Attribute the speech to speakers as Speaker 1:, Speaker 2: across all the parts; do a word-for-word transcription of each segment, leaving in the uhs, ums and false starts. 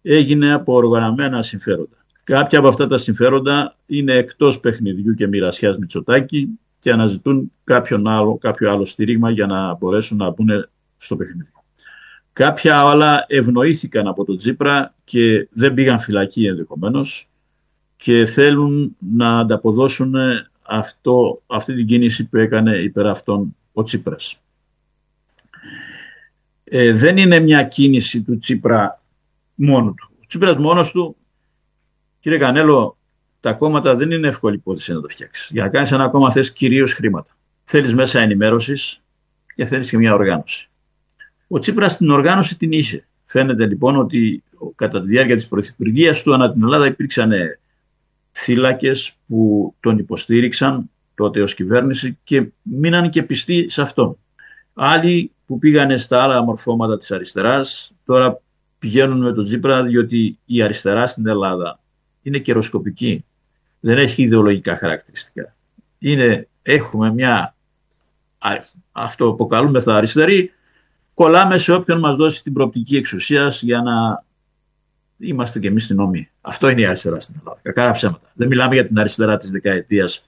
Speaker 1: έγινε από οργανωμένα συμφέροντα. Κάποια από αυτά τα συμφέροντα είναι εκτός παιχνιδιού και μοιρασιάς Μητσοτάκη και αναζητούν κάποιον άλλο, κάποιο άλλο στήριγμα για να μπορέσουν να μπουν στο παιχνίδι. Κάποια άλλα ευνοήθηκαν από τον Τσίπρα και δεν πήγαν φυλακή ενδεχομένως και θέλουν να ανταποδώσουν αυτό, αυτή την κίνηση που έκανε υπέρ αυτών ο Τσίπρας. Ε, δεν είναι μια κίνηση του Τσίπρα μόνο του. Ο Τσίπρας μόνος του, κύριε Κανέλο, τα κόμματα δεν είναι εύκολη υπόθεση να το φτιάξεις. Για να κάνεις ένα κόμμα θες κυρίως χρήματα. Θέλεις μέσα ενημέρωσης και θέλεις και μια οργάνωση. Ο Τσίπρας την οργάνωση την είχε. Φαίνεται λοιπόν ότι κατά τη διάρκεια της πρωθυπουργίας του ανά την Ελλάδα υπήρξαν θύλακες που τον υποστήριξαν τότε ως κυβέρνηση και μείναν και πιστοί σε αυτό. Άλλοι που πήγανε στα άλλα μορφώματα της αριστεράς τώρα πηγαίνουν με τον Τσίπρα, διότι η αριστερά στην Ελλάδα είναι καιροσκοπική. Δεν έχει ιδεολογικά χαρακτηριστικά. Είναι, έχουμε μια, αυτό που αποκαλούμε θα αριστερή, κολλάμε σε όποιον μας δώσει την προοπτική εξουσίας για να είμαστε κι εμείς στην ομή. Αυτό είναι η αριστερά στην Ελλάδα. Κακά ψέματα. Δεν μιλάμε για την αριστερά της δεκαετίας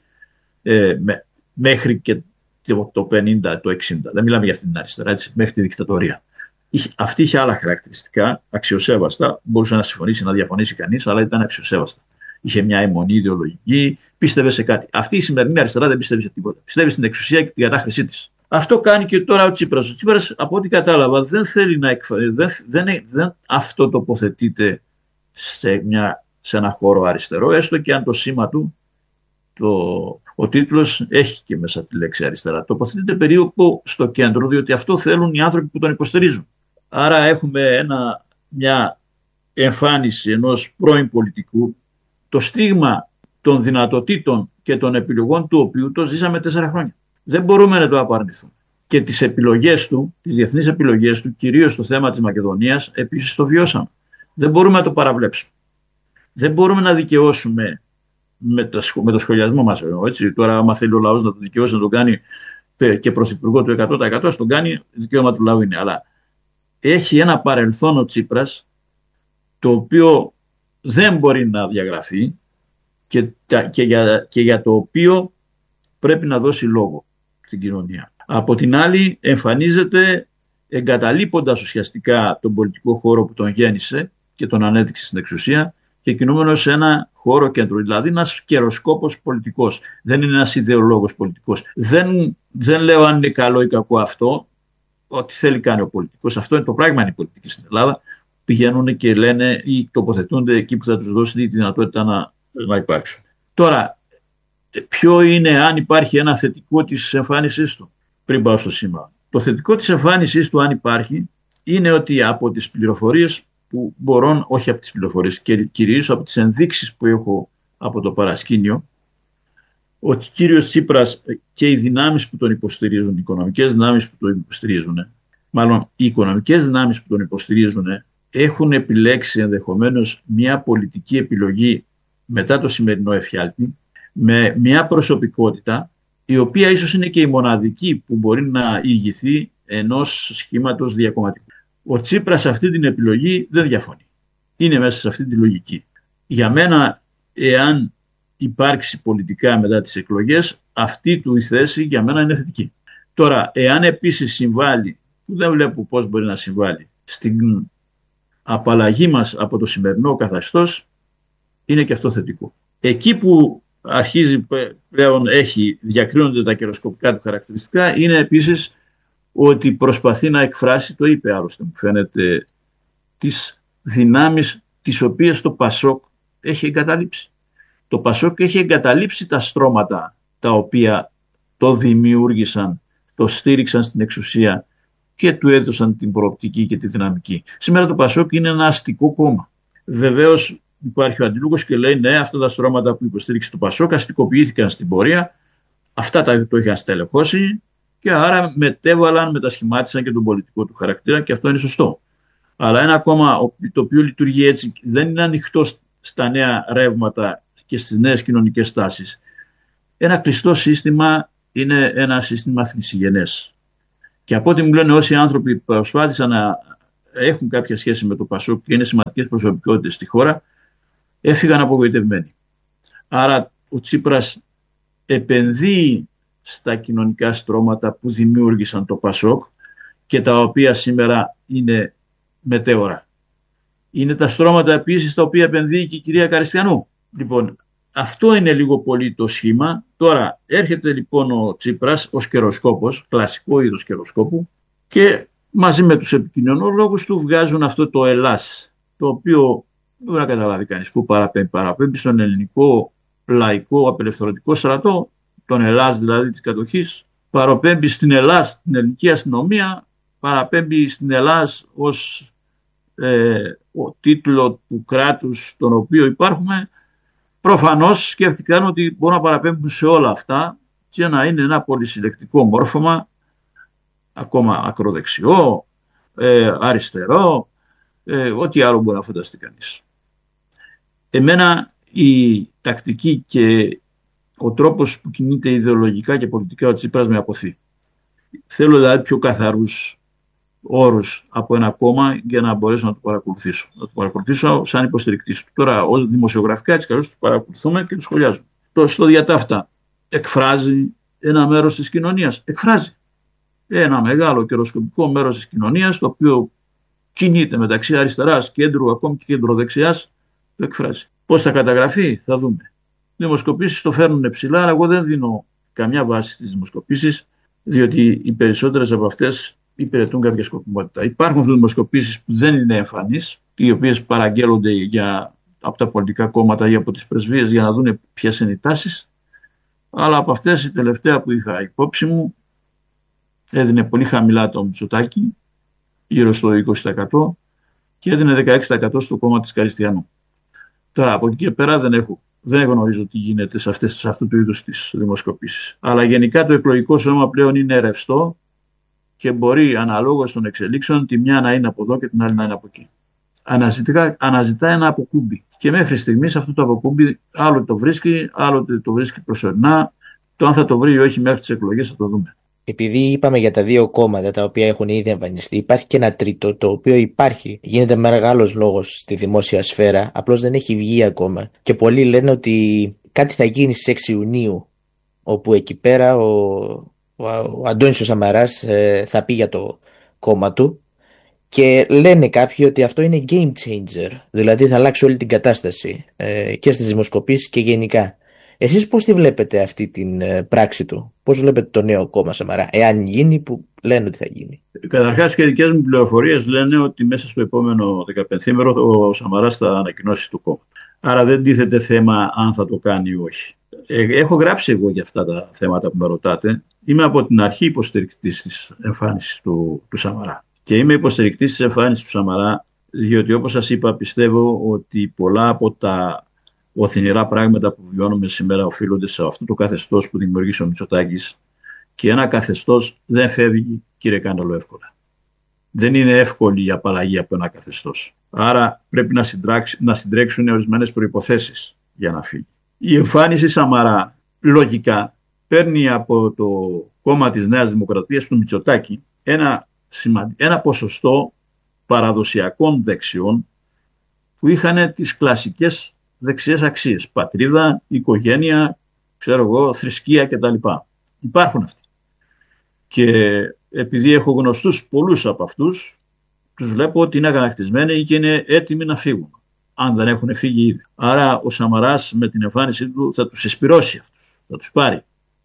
Speaker 1: ε, με, μέχρι και το πενήντα, το εξήντα. Δεν μιλάμε για αυτή την αριστερά, έτσι, μέχρι τη δικτατορία. Αυτή είχε άλλα χαρακτηριστικά, αξιοσέβαστα. Μπορούσε να συμφωνήσει, να διαφωνήσει κανείς, αλλά ήταν αξιοσέβαστα. Είχε μια αιμονή ιδεολογική, πίστευε σε κάτι. Αυτή η σημερινή αριστερά δεν πιστεύει σε τίποτα. Πιστεύει στην εξουσία και την κατάχρησή της. Αυτό κάνει και τώρα ο Τσίπρας. Ο Τσίπρας, από ό,τι κατάλαβα, δεν θέλει να εκφράσει, δεν, δεν, δεν αυτοτοποθετείται σε, μια, σε ένα χώρο αριστερό, έστω και αν το σήμα του, το, ο τίτλος έχει και μέσα τη λέξη αριστερά. Τοποθετείται περίπου στο κέντρο, διότι αυτό θέλουν οι άνθρωποι που τον υποστηρίζουν. Άρα έχουμε ένα, μια εμφάνιση ενός πρώην πολιτικού, το στίγμα των δυνατοτήτων και των επιλογών του οποίου το ζήσαμε τέσσερα χρόνια. Δεν μπορούμε να το απαρνηθούμε. Και τις επιλογές του, τις διεθνείς επιλογές του, κυρίως στο θέμα της Μακεδονίας, επίσης το βιώσαμε. Δεν μπορούμε να το παραβλέψουμε. Δεν μπορούμε να δικαιώσουμε με το, με το σχολιασμό μας. Έτσι. Τώρα, άμα θέλει ο λαός να το δικαιώσει, να το κάνει και πρωθυπουργό του εκατό τοις εκατό, τον κάνει, δικαίωμα του λαού είναι. Αλλά έχει ένα παρελθόν ο Τσίπρας, το οποίο δεν μπορεί να διαγραφεί και, και, για, και για το οποίο πρέπει να δώσει λόγο στην κοινωνία. Από την άλλη, εμφανίζεται εγκαταλείποντας ουσιαστικά τον πολιτικό χώρο που τον γέννησε και τον ανέδειξε στην εξουσία και κινούμενος σε ένα χώρο κέντρο. Δηλαδή ένας καιροσκόπος πολιτικός. Δεν είναι ένας ιδεολόγος πολιτικός. Δεν, δεν λέω αν είναι καλό ή κακό αυτό. Ό,τι θέλει κάνει ο πολιτικός. Αυτό είναι το πράγμα, είναι η πολιτική στην Ελλάδα. Πηγαίνουν και λένε ή τοποθετούνται εκεί που θα τους δώσει τη δυνατότητα να, να υπάρξουν. Τώρα, ποιο είναι, αν υπάρχει ένα θετικό της εμφάνισής του, πριν πάω στο σήμα. Το θετικό της εμφάνισής του, αν υπάρχει, είναι ότι από τις πληροφορίες που μπορώ, όχι από τις πληροφορίες, και κυρίως από τις ενδείξεις που έχω από το παρασκήνιο, ότι ο κύριος Τσίπρας και οι δυνάμεις που τον υποστηρίζουν, οι οικονομικές δυνάμεις που τον υποστηρίζουν, μάλλον οι οικονομικές δυνάμεις που τον υποστηρίζουν, έχουν επιλέξει ενδεχομένως μια πολιτική επιλογή μετά το σημερινό εφιάλτη, με μια προσωπικότητα η οποία ίσως είναι και η μοναδική που μπορεί να ηγηθεί ενός σχήματος διακομματικού. Ο Τσίπρας σε αυτή την επιλογή δεν διαφωνεί. Είναι μέσα σε αυτή τη λογική. Για μένα, εάν υπάρξει πολιτικά μετά τις εκλογές, αυτή του η θέση για μένα είναι θετική. Τώρα, εάν επίσης συμβάλλει, που δεν βλέπω πώς μπορεί να συμβάλλει, στην απαλλαγή μας από το σημερινό καθεστώς, είναι και αυτό θετικό. Εκεί που αρχίζει πλέον, έχει, διακρίνονται τα καιροσκοπικά του χαρακτηριστικά, είναι επίσης ότι προσπαθεί να εκφράσει, το είπε άλλωστε μου φαίνεται, τις δυνάμεις τις οποίες το Πασόκ έχει εγκαταλείψει. Το Πασόκ έχει εγκαταλείψει τα στρώματα τα οποία το δημιούργησαν, το στήριξαν στην εξουσία και του έδωσαν την προοπτική και τη δυναμική. Σήμερα το Πασόκ είναι ένα αστικό κόμμα. Βεβαίως υπάρχει ο αντίλογος και λέει ναι, αυτά τα στρώματα που υποστήριξε το Πασόκ αστικοποιήθηκαν στην πορεία, αυτά τα, το είχαν στελεχώσει και άρα μετέβαλαν, μετασχημάτισαν και τον πολιτικό του χαρακτήρα και αυτό είναι σωστό. Αλλά ένα κόμμα το οποίο λειτουργεί έτσι δεν είναι ανοιχτό στα νέα ρεύματα και στις νέες κοινωνικές τάσεις. Ένα κλειστό σύστημα είναι ένα σύστημα θνησιγενές. Και από ό,τι μου λένε όσοι άνθρωποι προσπάθησαν να έχουν κάποια σχέση με το Πασόκ και είναι σημαντικές προσωπικότητες στη χώρα, έφυγαν απογοητευμένοι. Άρα ο Τσίπρας επενδύει στα κοινωνικά στρώματα που δημιούργησαν το Πασόκ και τα οποία σήμερα είναι μετέωρα. Είναι τα στρώματα επίσης τα οποία επενδύει και η κυρία Καριστιανού. Λοιπόν, αυτό είναι λίγο πολύ το σχήμα. Τώρα έρχεται λοιπόν ο Τσίπρας ως καιροσκόπος, κλασικό είδος καιροσκόπου, και μαζί με τους επικοινωνιολόγους του βγάζουν αυτό το Ελλάς, το οποίο δεν μπορεί να καταλάβει κανείς που παραπέμπει. Παραπέμπει στον ελληνικό λαϊκό απελευθερωτικό στρατό, τον Ελλάς δηλαδή της κατοχής, παραπέμπει στην Ελλάς την ελληνική αστυνομία, παραπέμπει στην Ελλάς ως ε, ο τίτλο του κράτους στον οποίο υπάρχουμε. Προφανώς σκέφτηκαν ότι μπορούν να παραπέμπουν σε όλα αυτά και να είναι ένα πολυσυλλεκτικό μόρφωμα, ακόμα ακροδεξιό, ε, αριστερό, ε, ό,τι άλλο μπορεί να φανταστεί κανείς. Εμένα η τακτική και ο τρόπος που κινείται ιδεολογικά και πολιτικά ο Τσίπρας με αποθεί. Θέλω δηλαδή πιο καθαρούς όρους από ένα κόμμα για να μπορέσω να το παρακολουθήσω. Να το παρακολουθήσω σαν υποστηρικτής του. Τώρα, ως δημοσιογραφικά, έτσι καλώς τους παρακολουθούμε και τους σχολιάζουμε. Το στο διατάφτα εκφράζει ένα μέρος της κοινωνίας. Εκφράζει ένα μεγάλο καιροσκοπικό μέρος της κοινωνίας, το οποίο κινείται μεταξύ αριστεράς, κέντρου, ακόμη και κεντροδεξιάς, το εκφράζει. Πώς θα καταγραφεί, θα δούμε. Οι δημοσκοπήσεις το φέρνουν ψηλά, αλλά εγώ δεν δίνω καμιά βάση στις δημοσκοπήσεις, διότι οι περισσότερες από αυτές υπηρετούν κάποια σκοπιμότητα. Υπάρχουν δημοσκοπήσεις που δεν είναι εμφανείς, οι οποίες παραγγέλλονται για, από τα πολιτικά κόμματα ή από τις πρεσβείες για να δουν ποιες είναι οι τάσεις, αλλά από αυτές η τελευταία που είχα υπόψη μου έδινε πολύ χαμηλά το Μητσοτάκη, γύρω στο είκοσι τοις εκατό, και έδινε δεκαέξι τοις εκατό στο κόμμα της Καριστιανού. Τώρα από εκεί και πέρα δεν έχω. Δεν γνωρίζω τι γίνεται σε, αυτές, σε αυτού του είδους τις δημοσκοπήσεις. Αλλά γενικά το εκλογικό σώμα πλέον είναι ρευστό και μπορεί αναλόγως των εξελίξεων τη μια να είναι από εδώ και την άλλη να είναι από εκεί. Αναζητά, αναζητά ένα αποκούμπι. Και μέχρι στιγμής αυτό το αποκούμπι άλλοτε το βρίσκει, άλλοτε το βρίσκει προσωρινά. Το αν θα το βρει ή όχι μέχρι τις εκλογές θα το δούμε.
Speaker 2: Επειδή είπαμε για τα δύο κόμματα τα οποία έχουν ήδη εμφανιστεί, υπάρχει και ένα τρίτο το οποίο υπάρχει. Γίνεται μεγάλος λόγος στη δημόσια σφαίρα, απλώς δεν έχει βγει ακόμα. Και πολλοί λένε ότι κάτι θα γίνει στις έξι Ιουνίου, όπου εκεί πέρα ο, ο, ο Αντώνης ο Σαμαράς ε, θα πει για το κόμμα του. Και λένε κάποιοι ότι αυτό είναι game changer, δηλαδή θα αλλάξει όλη την κατάσταση ε, και στις δημοσκοπήσεις και γενικά. Εσείς πώς τη βλέπετε αυτή την ε, πράξη του, πώς βλέπετε το νέο κόμμα Σαμαρά, εάν γίνει, που λένε ότι θα γίνει?
Speaker 1: Καταρχάς και οι δικές μου πληροφορίες λένε ότι μέσα στο επόμενο δεκαπενθήμερο ο Σαμαράς θα ανακοινώσει το κόμμα. Άρα δεν τίθεται θέμα αν θα το κάνει ή όχι. Ε, έχω γράψει εγώ για αυτά τα θέματα που με ρωτάτε. Είμαι από την αρχή υποστηρικτής της εμφάνισης του, του Σαμαρά. Και είμαι υποστηρικτής της εμφάνισης του Σαμαρά, διότι όπως σας είπα πιστεύω ότι πολλά από τα οθυνηρά πράγματα που βιώνουμε σήμερα οφείλονται σε αυτό το καθεστώς που δημιουργήσε ο Μητσοτάκης, και ένα καθεστώς δεν φεύγει, κύριε Κάνταλο, εύκολα. Δεν είναι εύκολη η απαλλαγή από ένα καθεστώς. Άρα πρέπει να, να συντρέξουν ορισμένες προϋποθέσεις για να φύγει. Η εμφάνιση Σαμαρά λογικά παίρνει από το κόμμα της Νέας Δημοκρατίας του Μητσοτάκη ένα, ένα ποσοστό παραδοσιακών δεξιών που είχαν τις κλασικές δεξιές αξίες. Πατρίδα, οικογένεια, ξέρω εγώ, θρησκεία κτλ. Υπάρχουν αυτοί. Και επειδή έχω γνωστούς πολλούς από αυτούς, τους βλέπω ότι είναι αγανακτισμένοι και είναι έτοιμοι να φύγουν, αν δεν έχουν φύγει ήδη. Άρα ο Σαμαράς με την εμφάνισή του θα τους εισπυρώσει αυτούς, θα τους πάρει.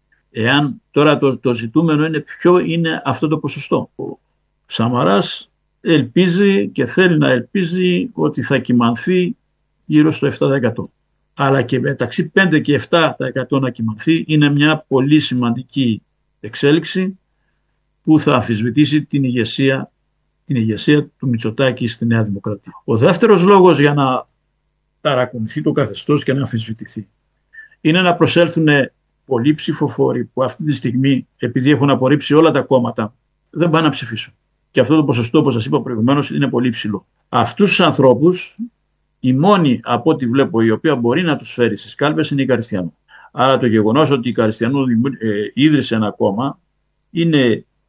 Speaker 1: Εάν τώρα το, το ζητούμενο είναι ποιο είναι αυτό το ποσοστό. Ο Σαμαράς ελπίζει και θέλει να ελπίζει ότι θα κυμανθεί γύρω στο επτά τοις εκατό. Αλλά και μεταξύ πέντε και επτά τοις εκατό να κυμανθεί είναι μια πολύ σημαντική εξέλιξη που θα αμφισβητήσει την ηγεσία, την ηγεσία του Μητσοτάκη στη Νέα Δημοκρατία. Ο δεύτερος λόγος για να ταρακουνηθεί το καθεστώς και να αμφισβητηθεί είναι να προσέλθουν πολλοί ψηφοφόροι που αυτή τη στιγμή, επειδή έχουν απορρίψει όλα τα κόμματα, δεν πάνε να ψηφίσουν. Και αυτό το ποσοστό, όπως σας είπα προηγουμένως, είναι πολύ ψηλό. Αυτούς τους ανθρώπους, η μόνη από ό,τι βλέπω η οποία μπορεί να τους φέρει στις κάλπες είναι η Καριστιανού. Άρα το γεγονός ότι η Καριστιανού ε, ίδρυσε ένα κόμμα είναι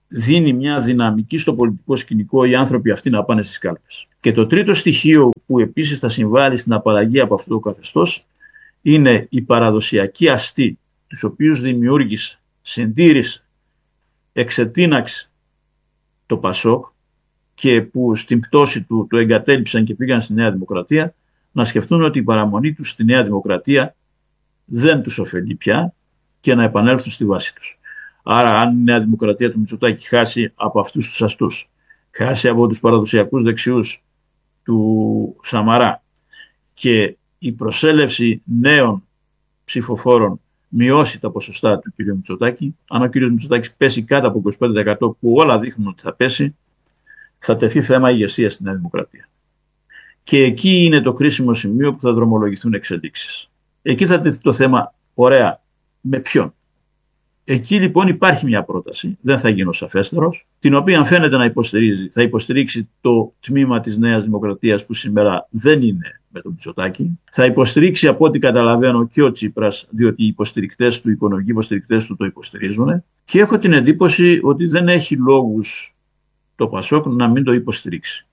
Speaker 1: δίνει μια δυναμική στο πολιτικό σκηνικό οι άνθρωποι αυτοί να πάνε στις κάλπες. Και το τρίτο στοιχείο που επίσης θα συμβάλλει στην απαλλαγή από αυτό το καθεστώς είναι οι παραδοσιακοί αστεί, τους οποίους δημιούργησε, συντήρησε, εξετείναξε το Πασόκ και που στην πτώση του το εγκατέλειψαν και πήγαν στη Νέα Δημοκρατία, να σκεφτούν ότι η παραμονή τους στη Νέα Δημοκρατία δεν τους ωφελεί πια και να επανέλθουν στη βάση τους. Άρα αν η Νέα Δημοκρατία του Μητσοτάκη χάσει από αυτούς τους αστούς, χάσει από τους παραδοσιακούς δεξιούς του Σαμαρά και η προσέλευση νέων ψηφοφόρων μειώσει τα ποσοστά του κ. Μητσοτάκη, αν ο κ. Μητσοτάκης πέσει κάτω από είκοσι πέντε τοις εκατό που όλα δείχνουν ότι θα πέσει, θα τεθεί θέμα ηγεσία στη Νέα Δημοκρατία. Και εκεί είναι το κρίσιμο σημείο που θα δρομολογηθούν εξελίξεις. Εκεί θα τεθεί το θέμα, ωραία, με ποιον. Εκεί λοιπόν υπάρχει μια πρόταση, δεν θα γίνω σαφέστερος, την οποία φαίνεται να υποστηρίζει, θα υποστηρίξει το τμήμα της Νέας Δημοκρατίας που σήμερα δεν είναι με τον Μητσοτάκη. Θα υποστηρίξει από ό,τι καταλαβαίνω και ο Τσίπρας, διότι οι υποστηρικτές του, οι οικονομικοί υποστηρικτές του το υποστηρίζουν. Και έχω την εντύπωση ότι δεν έχει λόγους το Πασόκ να μην το υποστηρίξει.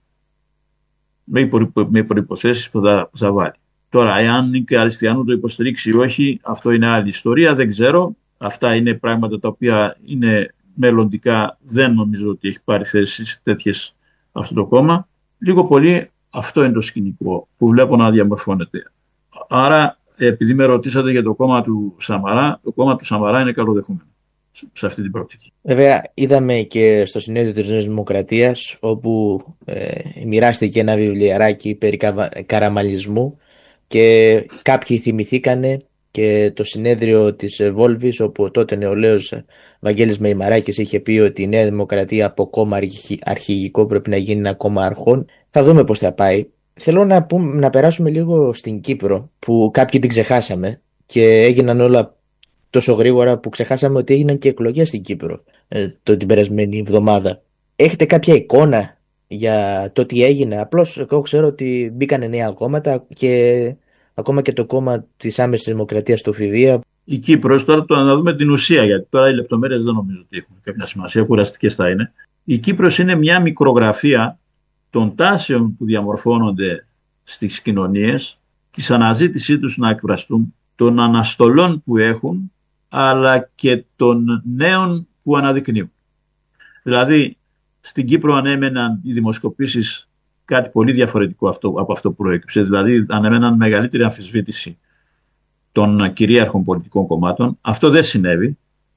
Speaker 1: Με προϋποθέσεις που θα, που θα βάλει. Τώρα, εάν η Αριστιανού το υποστηρίξει ή όχι, αυτό είναι άλλη ιστορία, δεν ξέρω. Αυτά είναι πράγματα τα οποία είναι μελλοντικά, δεν νομίζω ότι έχει πάρει θέσεις τέτοιες αυτό το κόμμα. Λίγο πολύ αυτό είναι το σκηνικό που βλέπω να διαμορφώνεται. Άρα, επειδή με ρωτήσατε για το κόμμα του Σαμαρά, το κόμμα του Σαμαρά είναι καλοδεχούμενο σε αυτή την προοπτική.
Speaker 2: Βέβαια, είδαμε και στο συνέδριο της Νέας Δημοκρατίας, όπου ε, μοιράστηκε ένα βιβλιαράκι περί καραμαλισμού και κάποιοι θυμηθήκανε και το συνέδριο της Βόλβης, όπου τότε νεολαίος Βαγγέλης Μεϊμαράκης είχε πει ότι η Νέα Δημοκρατία από κόμμα αρχηγικό πρέπει να γίνει ένα κόμμα αρχών. Θα δούμε πώς θα πάει. Θέλω να, πούμε, να περάσουμε λίγο στην Κύπρο, που κάποιοι την ξεχάσαμε και έγιναν όλα τόσο γρήγορα που ξεχάσαμε ότι έγιναν και εκλογές στην Κύπρο ε, το, την περασμένη εβδομάδα. Έχετε κάποια εικόνα για το τι έγινε? Απλώς εγώ ξέρω ότι μπήκανε νέα κόμματα και ακόμα και το κόμμα της άμεσης δημοκρατίας του Φιδεία.
Speaker 1: Η Κύπρος, τώρα το να δούμε την ουσία, γιατί τώρα οι λεπτομέρειες δεν νομίζω ότι έχουν κάποια σημασία, κουραστικές θα είναι. Η Κύπρος είναι μια μικρογραφία των τάσεων που διαμορφώνονται στις κοινωνίες, της αναζήτησή τους να εκφραστούν, των αναστολών που έχουν, αλλά και των νέων που αναδεικνύουν. Δηλαδή, στην Κύπρο ανέμεναν οι δημοσκοπήσεις κάτι πολύ διαφορετικό αυτό, από αυτό που προέκυψε. Δηλαδή, ανέμεναν μεγαλύτερη αμφισβήτηση των κυρίαρχων πολιτικών κομμάτων. Αυτό δεν συνέβη.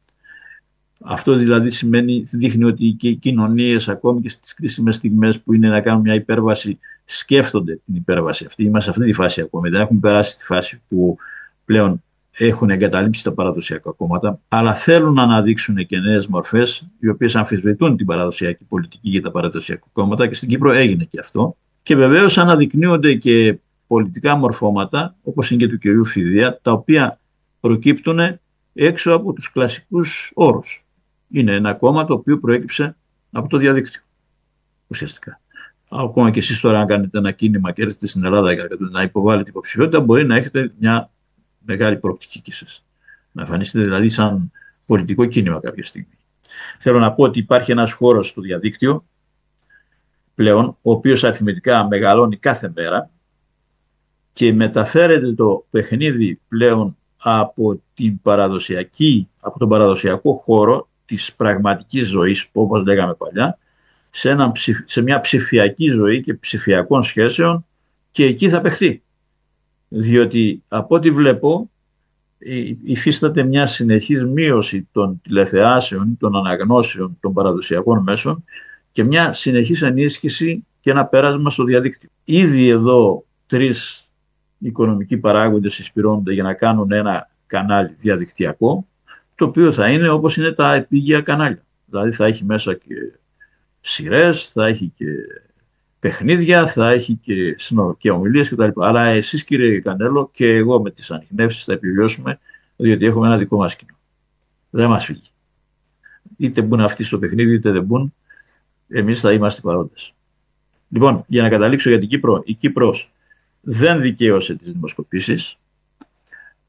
Speaker 1: Αυτό δηλαδή σημαίνει, δείχνει ότι και οι κοινωνίες, ακόμη και στις κρίσιμες στιγμές που είναι να κάνουν μια υπέρβαση, σκέφτονται την υπέρβαση αυτή. Είμαστε σε αυτή τη φάση ακόμη. Δεν έχουν περάσει στη φάση που πλέον έχουν εγκαταλείψει τα παραδοσιακά κόμματα, αλλά θέλουν να αναδείξουν και νέες μορφές, οι οποίες αμφισβητούν την παραδοσιακή πολιτική για τα παραδοσιακά κόμματα, και στην Κύπρο έγινε και αυτό. Και βεβαίως αναδεικνύονται και πολιτικά μορφώματα, όπως είναι και του κυρίου Φιδεία, τα οποία προκύπτουν έξω από τους κλασικούς όρους. Είναι ένα κόμμα το οποίο προέκυψε από το διαδίκτυο, ουσιαστικά. Ακόμα και εσείς τώρα, αν κάνετε ένα κίνημα και έρθετε στην Ελλάδα για να υποβάλλετε υποψηφιότητα, μπορεί να έχετε μια μεγάλη προοπτική και εσείς. Να εμφανίσετε δηλαδή σαν πολιτικό κίνημα κάποια στιγμή. Θέλω να πω ότι υπάρχει ένας χώρος στο διαδίκτυο πλέον, ο οποίος αριθμητικά μεγαλώνει κάθε μέρα και μεταφέρεται το παιχνίδι πλέον από, την παραδοσιακή, από τον παραδοσιακό χώρο της πραγματικής ζωής, που όπως λέγαμε παλιά, σε, ένα, σε μια ψηφιακή ζωή και ψηφιακών σχέσεων, και εκεί θα παιχθεί. Διότι από ό,τι βλέπω υφίσταται μια συνεχής μείωση των τηλεθεάσεων, των αναγνώσεων των παραδοσιακών μέσων και μια συνεχής ενίσχυση και ένα πέρασμα στο διαδίκτυο. Ήδη εδώ τρεις οικονομικοί παράγοντες εισπυρώνονται για να κάνουν ένα κανάλι διαδικτυακό, το οποίο θα είναι όπως είναι τα επίγεια κανάλια. Δηλαδή θα έχει μέσα και σειρές, θα έχει και παιχνίδια, θα έχει και, και ομιλίες κτλ. Αλλά εσείς, κύριε Κανέλο, και εγώ με τις ανιχνεύσεις θα επιβιώσουμε, διότι έχουμε ένα δικό μας κοινό. Δεν μας φύγει. Είτε μπουν αυτοί στο παιχνίδι, είτε δεν μπουν, εμείς θα είμαστε παρόντες. Λοιπόν, για να καταλήξω για την Κύπρο, η Κύπρος δεν δικαίωσε τις δημοσκοπήσεις.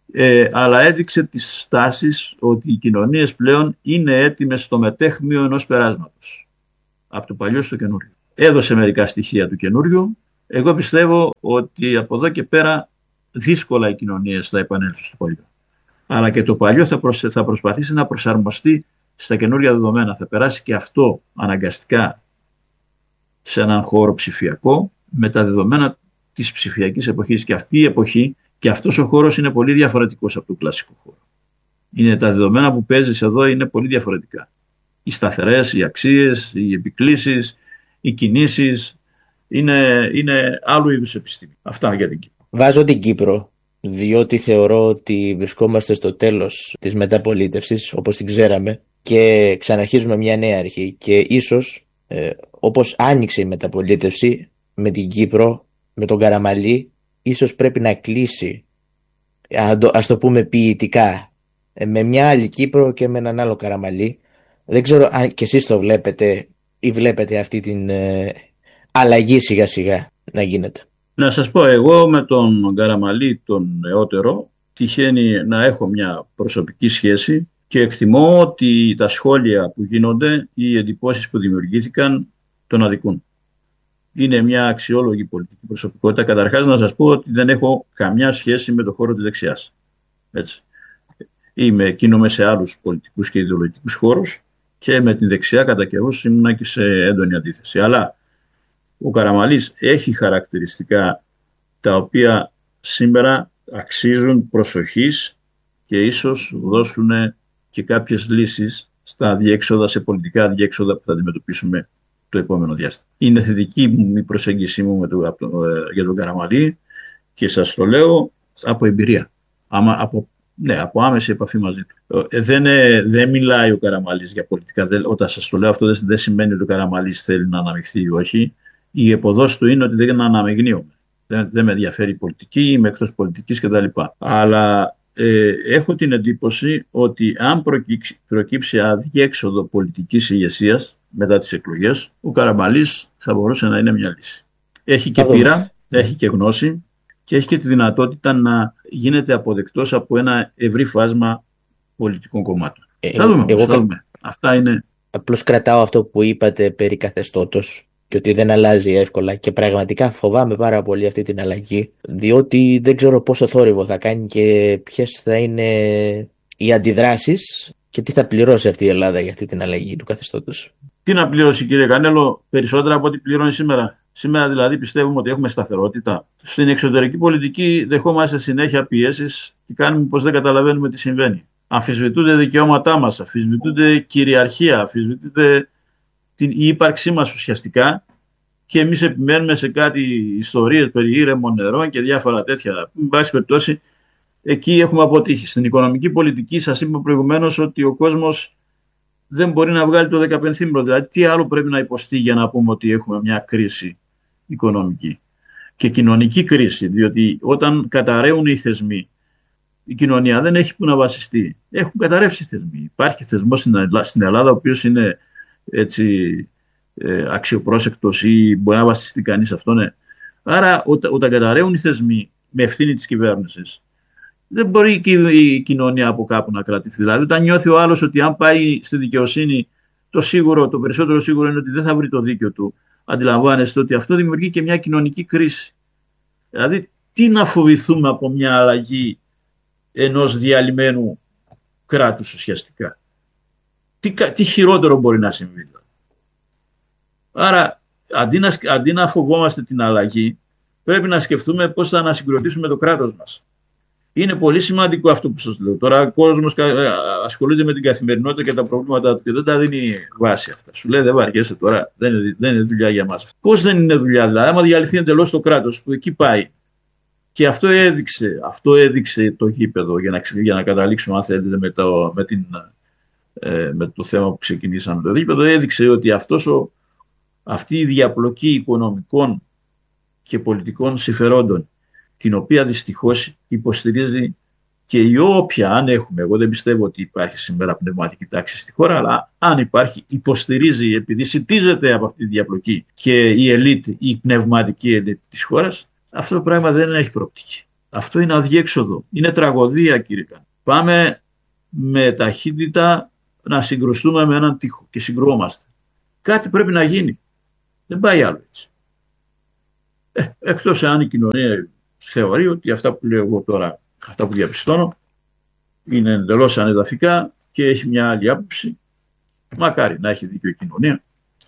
Speaker 1: Ε, αλλά έδειξε τις στάσεις ότι οι κοινωνίες πλέον είναι έτοιμες στο μετέχμιο ενός περάσματος. Από το παλιό στο καινούριο. Έδωσε μερικά στοιχεία του καινούριου. Εγώ πιστεύω ότι από εδώ και πέρα δύσκολα οι κοινωνίες θα επανέλθουν στο παλιό. Αλλά και το παλιό θα, προσ... θα προσπαθήσει να προσαρμοστεί στα καινούργια δεδομένα. Θα περάσει και αυτό αναγκαστικά σε έναν χώρο ψηφιακό με τα δεδομένα της ψηφιακής εποχής. Και αυτή η εποχή και αυτός ο χώρος είναι πολύ διαφορετικός από το κλασικό χώρο. Είναι τα δεδομένα που παίζεις εδώ είναι πολύ διαφορετικά. Οι σταθερές, οι αξίες, οι επικλήσεις, οι κινήσεις είναι, είναι άλλου είδους επιστήμη. Αυτά για την Κύπρο.
Speaker 2: Βάζω την Κύπρο διότι θεωρώ ότι βρισκόμαστε στο τέλος της μεταπολίτευσης όπως την ξέραμε και ξαναρχίζουμε μια νέα αρχή και ίσως ε, όπως άνοιξε η μεταπολίτευση με την Κύπρο, με τον Καραμαλή, ίσως πρέπει να κλείσει, ας το πούμε ποιητικά, με μια άλλη Κύπρο και με έναν άλλο Καραμαλή. Δεν ξέρω αν και εσείς το βλέπετε ή βλέπετε αυτή την ε, αλλαγή σιγά σιγά να γίνεται.
Speaker 1: Να σας πω, εγώ με τον Καραμαλή τον νεότερο τυχαίνει να έχω μια προσωπική σχέση και εκτιμώ ότι τα σχόλια που γίνονται, οι εντυπώσεις που δημιουργήθηκαν τον αδικούν. Είναι μια αξιόλογη πολιτική προσωπικότητα. Καταρχάς να σας πω ότι δεν έχω καμιά σχέση με το χώρο της δεξιάς. Έτσι. Είμαι, κινούμαι σε άλλους πολιτικούς και ιδεολογικούς χώρους και με την δεξιά κατά καιρούς ήμουν και σε έντονη αντίθεση. Αλλά ο Καραμαλής έχει χαρακτηριστικά τα οποία σήμερα αξίζουν προσοχής και ίσως δώσουν και κάποιες λύσεις στα διέξοδα, σε πολιτικά διέξοδα που θα αντιμετωπίσουμε το επόμενο διάστημα. Είναι θετική η προσέγγιση μου με το, από, για τον Καραμαλή και σας το λέω από εμπειρία, άμα, από, ναι, από άμεση επαφή μαζί του. Ε, δεν, ε, δεν μιλάει ο Καραμαλής για πολιτικά. Δεν, όταν σας το λέω αυτό δεν, δεν σημαίνει ότι ο Καραμαλής θέλει να αναμειχθεί ή όχι. Η εποδόση του είναι ότι δεν αναμειγνύομαι. Δεν, δεν με ενδιαφέρει η πολιτική, είμαι εκτός πολιτικής κτλ. Αλλά ε, έχω την εντύπωση ότι αν προκύψει, προκύψει αδιέξοδο πολιτικής ηγεσίας μετά τις εκλογές, ο Καραμαλής θα μπορούσε να είναι μια λύση. Έχει και πείρα, έχει και γνώση και έχει και τη δυνατότητα να γίνεται αποδεκτός από ένα ευρύ φάσμα πολιτικών κομμάτων. Ε, θα δούμε, εγώ, θα δούμε. Αυτά είναι.
Speaker 2: Απλώς κρατάω αυτό που είπατε περί καθεστώτος και ότι δεν αλλάζει εύκολα και πραγματικά φοβάμαι πάρα πολύ αυτή την αλλαγή, διότι δεν ξέρω πόσο θόρυβο θα κάνει και ποιες θα είναι οι αντιδράσεις και τι θα πληρώσει αυτή η Ελλάδα για αυτή την αλλαγή του καθεστώτος.
Speaker 1: Τι να πληρώσει, κύριε Κανέλο, περισσότερα από ό,τι πληρώνει σήμερα. Σήμερα δηλαδή πιστεύουμε ότι έχουμε σταθερότητα. Στην εξωτερική πολιτική δεχόμαστε συνέχεια πιέσεις και κάνουμε πως δεν καταλαβαίνουμε τι συμβαίνει. Αμφισβητούνται δικαιώματά μας, αμφισβητούνται κυριαρχία, αμφισβητούνται την η ύπαρξή μας ουσιαστικά και εμείς επιμένουμε σε κάτι ιστορίες περί ήρεμων νερών και διάφορα τέτοια. Με πάση περιπτώσει, εκεί έχουμε αποτύχει. Στην οικονομική πολιτική σας είπα προηγουμένως ότι ο κόσμος δεν μπορεί να βγάλει το δεκαπενθήμερο. Δηλαδή, τι άλλο πρέπει να υποστεί για να πούμε ότι έχουμε μια κρίση οικονομική και κοινωνική κρίση, διότι όταν καταραίουν οι θεσμοί, η κοινωνία δεν έχει που να βασιστεί. Έχουν καταρρεύσει οι θεσμοί. Υπάρχει θεσμός στην Ελλάδα, ο οποίος είναι έτσι, ε, αξιοπρόσεκτος ή μπορεί να βασιστεί κανείς αυτό. Ναι. Άρα, όταν, όταν καταραίουν οι θεσμοί με ευθύνη της κυβέρνησης, δεν μπορεί και η κοινωνία από κάπου να κρατηθεί. Δηλαδή, όταν νιώθει ο άλλος ότι αν πάει στη δικαιοσύνη, το σίγουρο, το περισσότερο σίγουρο είναι ότι δεν θα βρει το δίκιο του. Αντιλαμβάνεστε ότι αυτό δημιουργεί και μια κοινωνική κρίση. Δηλαδή, τι να φοβηθούμε από μια αλλαγή ενός διαλυμένου κράτους ουσιαστικά. Τι, τι χειρότερο μπορεί να συμβεί. Άρα, αντί να, αντί να φοβόμαστε την αλλαγή, πρέπει να σκεφτούμε πώς θα ανασυγκροτήσουμε το κράτος μας. Είναι πολύ σημαντικό αυτό που σας λέω. Τώρα ο κόσμος ασχολείται με την καθημερινότητα και τα προβλήματα του και δεν τα δίνει βάση αυτά. Σου λέει δεν βαριέσαι τώρα, δεν είναι, δεν είναι δουλειά για μας. Πώς δεν είναι δουλειά, δηλαδή, άμα διαλυθεί εντελώς το κράτος που εκεί πάει. Και αυτό έδειξε, αυτό έδειξε το γήπεδο για να, για να καταλήξουμε, αν θέλετε, με το, με, την, ε, με το θέμα που ξεκινήσαμε. Το γήπεδο έδειξε ότι αυτός ο, αυτή η διαπλοκή οικονομικών και πολιτικών συμφερόντων, την οποία δυστυχώς υποστηρίζει και η όποια, αν έχουμε, εγώ δεν πιστεύω ότι υπάρχει σήμερα πνευματική τάξη στη χώρα, αλλά αν υπάρχει, υποστηρίζει, επειδή συντίζεται από αυτή τη διαπλοκή και η ελίτ, η πνευματική ελίτ της χώρας, αυτό το πράγμα δεν έχει προοπτική. Αυτό είναι αδιέξοδο. Είναι τραγωδία, κύριε Καν. Πάμε με ταχύτητα να συγκρουστούμε με έναν τοίχο και συγκρουόμαστε. Κάτι πρέπει να γίνει. Δεν πάει άλλο έτσι. Ε, εκτός αν η κοινωνία θεωρεί ότι αυτά που λέω εγώ τώρα, αυτά που διαπιστώνω, είναι εντελώς ανεδαφικά και έχει μια άλλη άποψη. Μακάρι να έχει δίκιο η κοινωνία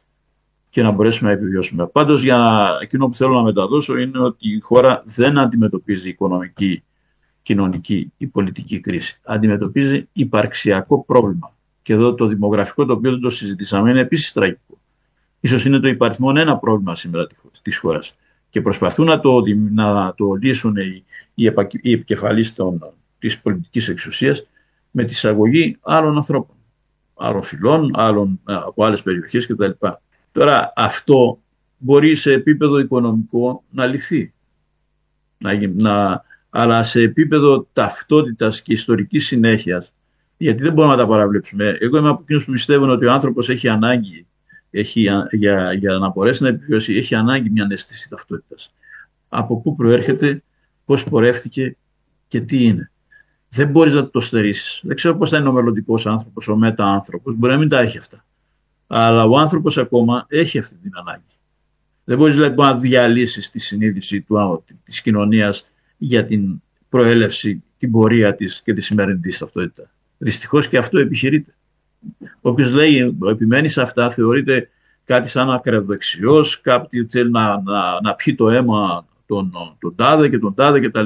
Speaker 1: και να μπορέσουμε να επιβιώσουμε. Πάντως, για να, εκείνο που θέλω να μεταδώσω είναι ότι η χώρα δεν αντιμετωπίζει οικονομική, κοινωνική ή πολιτική κρίση. Αντιμετωπίζει υπαρξιακό πρόβλημα. Και εδώ το δημογραφικό, το οποίο δεν το συζητήσαμε, είναι επίσης τραγικό. Ίσως είναι το υπαριθμόν ένα πρόβλημα σήμερα της χώρας. Και προσπαθούν να το, να το λύσουν οι, οι, οι επικεφαλείς της πολιτικής εξουσίας με τη εισαγωγή άλλων ανθρώπων. Άλλων φυλών, άλλων από άλλες περιοχές κτλ. Τώρα αυτό μπορεί σε επίπεδο οικονομικό να λυθεί. Να, να, αλλά σε επίπεδο ταυτότητας και ιστορικής συνέχειας, γιατί δεν μπορούμε να τα παραβλέψουμε. Εγώ είμαι από εκείνους που πιστεύουν ότι ο άνθρωπος έχει ανάγκη, έχει, για, για να μπορέσει να επιβιώσει, έχει ανάγκη μια αίσθηση ταυτότητας. Από πού προέρχεται, πώς πορεύτηκε και τι είναι. Δεν μπορείς να το στερήσεις. Δεν ξέρω πώς θα είναι ο μελλοντικός άνθρωπος, ο μετα-άνθρωπος. Μπορεί να μην τα έχει αυτά. Αλλά ο άνθρωπος ακόμα έχει αυτή την ανάγκη. Δεν μπορείς λοιπόν να διαλύσεις τη συνείδηση του, της κοινωνίας για την προέλευση, την πορεία της και τη σημερινή της ταυτότητα. Δυστυχώς και αυτό επιχειρείται. Όποιος λέει, επιμένει σε αυτά, θεωρείται κάτι σαν ακραδεξιός, κάποιος θέλει να, να, να πιει το αίμα τον, τον τάδε και τον τάδε κτλ.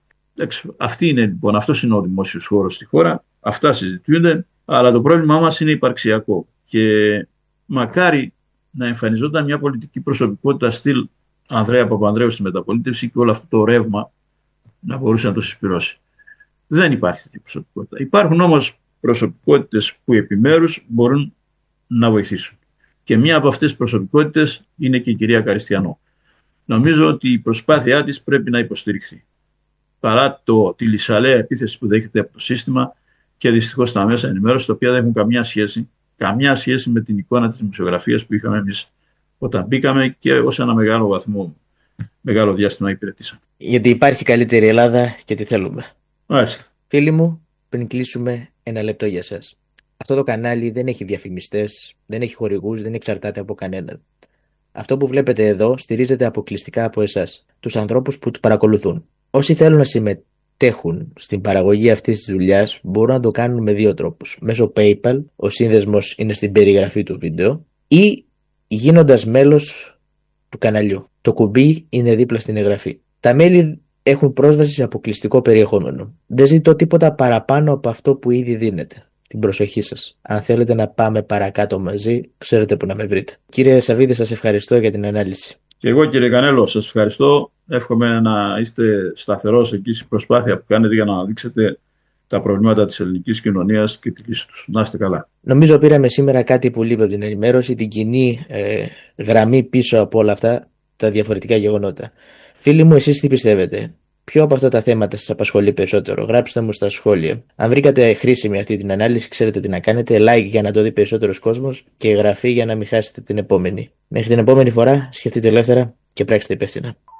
Speaker 1: Αυτή είναι λοιπόν, αυτός είναι ο δημόσιος χώρος στη χώρα, αυτά συζητούνται, αλλά το πρόβλημά μας είναι υπαρξιακό. Και μακάρι να εμφανιζόταν μια πολιτική προσωπικότητα στυλ Ανδρέα Παπανδρέου στη μεταπολίτευση και όλο αυτό το ρεύμα να μπορούσε να το συσπηρώσει. Δεν υπάρχει τέτοια προσωπικότητα. Υπάρχουν όμως προσωπικότητες που επιμέρους μπορούν να βοηθήσουν. Και μία από αυτές τις προσωπικότητες είναι και η κυρία Καριστιανό. Νομίζω ότι η προσπάθειά της πρέπει να υποστηριχθεί. Παρά το, τη λυσαλέα επίθεση που δέχεται από το σύστημα και δυστυχώς τα μέσα ενημέρωσης, τα οποία δεν έχουν καμιά σχέση, καμιά σχέση με την εικόνα της δημοσιογραφίας που είχαμε εμείς όταν μπήκαμε και ως ένα μεγάλο βαθμό, μεγάλο διάστημα υπηρετήσαμε.
Speaker 2: Γιατί υπάρχει καλύτερη Ελλάδα και τι θέλουμε.
Speaker 1: Μάλιστα.
Speaker 2: Φίλοι μου, πριν κλείσουμε, ένα λεπτό για σας. Αυτό το κανάλι δεν έχει διαφημιστές, δεν έχει χορηγούς, δεν εξαρτάται από κανέναν. Αυτό που βλέπετε εδώ στηρίζεται αποκλειστικά από εσάς, τους ανθρώπους που το παρακολουθούν. Όσοι θέλουν να συμμετέχουν στην παραγωγή αυτής της δουλειάς μπορούν να το κάνουν με δύο τρόπους. Μέσω PayPal, ο σύνδεσμος είναι στην περιγραφή του βίντεο, ή γίνοντας μέλος του καναλιού. Το κουμπί είναι δίπλα στην εγγραφή. Τα μέλη έχουν πρόσβαση σε αποκλειστικό περιεχόμενο. Δεν ζητώ τίποτα παραπάνω από αυτό που ήδη δίνετε. Την προσοχή σας. Αν θέλετε να πάμε παρακάτω μαζί, ξέρετε που να με βρείτε. Κύριε Σαββίδη, σας ευχαριστώ για την ανάλυση.
Speaker 1: Και εγώ, κύριε Κανέλο, σας ευχαριστώ. Εύχομαι να είστε σταθερός εκεί στην προσπάθεια που κάνετε για να αναδείξετε τα προβλήματα της ελληνικής κοινωνίας και τη λύση τους. Να είστε καλά.
Speaker 2: Νομίζω πήραμε σήμερα κάτι που λείπει από την ενημέρωση, την κοινή ε, γραμμή πίσω από όλα αυτά τα διαφορετικά γεγονότα. Φίλοι μου, εσείς τι πιστεύετε? Ποιο από αυτά τα θέματα σας απασχολεί περισσότερο? Γράψτε μου στα σχόλια. Αν βρήκατε χρήσιμη αυτή την ανάλυση, ξέρετε τι να κάνετε. Like για να το δει περισσότερος κόσμος και εγγραφή για να μην χάσετε την επόμενη. Μέχρι την επόμενη φορά, σκεφτείτε ελεύθερα και πράξτε υπεύθυνα.